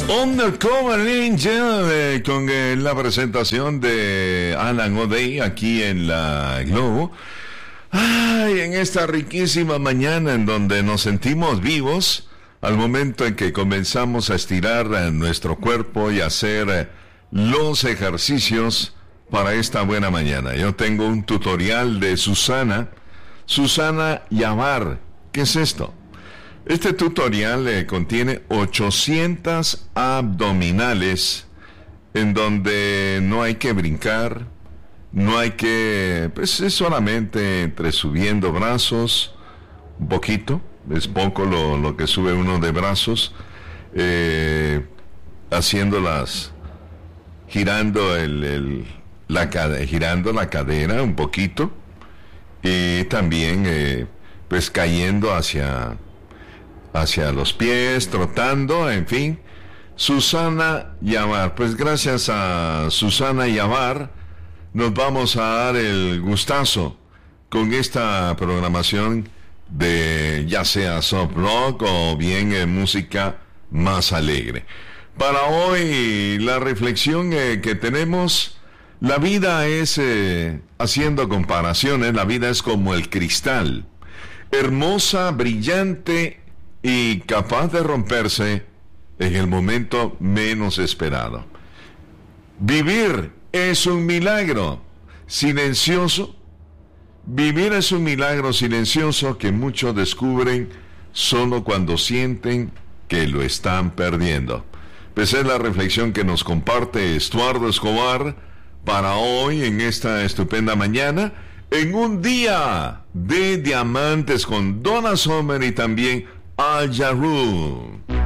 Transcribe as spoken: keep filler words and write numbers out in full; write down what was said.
Undercover Angel eh, con eh, la presentación de Alan O'Day aquí en la Globo. Ay, en esta riquísima mañana en donde nos sentimos vivos al momento en que comenzamos a estirar eh, nuestro cuerpo y hacer eh, los ejercicios para esta buena mañana. Yo tengo un tutorial de Susana, Susana Yavar. ¿Qué es esto? Este tutorial eh, contiene ochocientas abdominales en donde no hay que brincar, no hay que, pues es solamente entre subiendo brazos, un poquito, es poco lo, lo que sube uno de brazos, eh, haciéndolas, girando el, el la girando la cadera un poquito y también eh, pues cayendo hacia hacia los pies, trotando, en fin. Susana Yavar, pues gracias a Susana Yavar nos vamos a dar el gustazo con esta programación de ya sea soft rock o bien eh, música más alegre. Para hoy la reflexión eh, que tenemos: la vida es, eh, haciendo comparaciones, la vida es como el cristal, hermosa, brillante y capaz de romperse en el momento menos esperado. Vivir es un milagro silencioso. Vivir es un milagro silencioso que muchos descubren solo cuando sienten que lo están perdiendo. Pues es la reflexión que nos comparte Estuardo Escobar para hoy en esta estupenda mañana, en un día de diamantes con Donna Summer y también Al Jarreau.